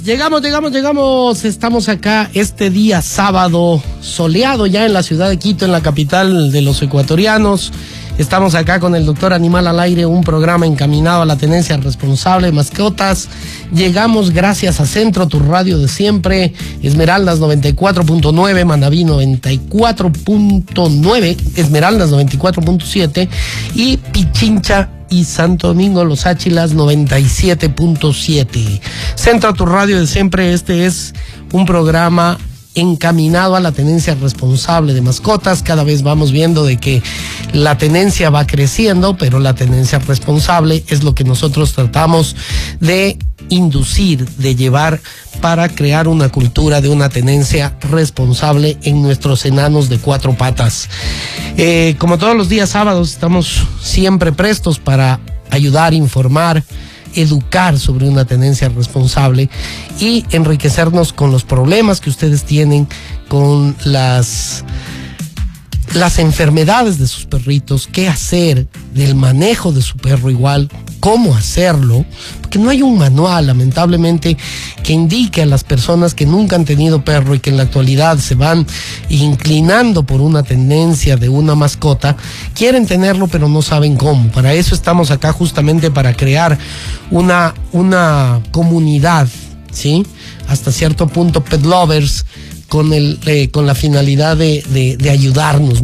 Llegamos. Estamos acá este día sábado, soleado ya en la ciudad de Quito, en la capital de los ecuatorianos. Estamos acá con el Doctor Animal al Aire, un programa encaminado a la tenencia responsable de mascotas. Llegamos gracias a Centro, tu radio de siempre, Esmeraldas 94.9, Manaví 94.9, Esmeraldas 94.7 y Pichincha y Santo Domingo, Los Áchilas 97.7. Centro, tu radio de siempre. Este es un programa encaminado a la tenencia responsable de mascotas. Cada vez vamos viendo de que la tenencia va creciendo, pero la tenencia responsable es lo que nosotros tratamos de inducir, de llevar para crear una cultura de una tenencia responsable en nuestros enanos de cuatro patas. Como todos los días sábados, estamos siempre prestos para ayudar, informar, educar sobre una tenencia responsable y enriquecernos con los problemas que ustedes tienen, con las enfermedades de sus perritos, qué hacer del manejo de su perro, igual cómo hacerlo, porque no hay un manual, lamentablemente, que indique a las personas que nunca han tenido perro y que en la actualidad se van inclinando por una tendencia de una mascota, quieren tenerlo pero no saben cómo. Para eso estamos acá, justamente para crear una comunidad, ¿sí? Hasta cierto punto pet lovers, con la finalidad de ayudarnos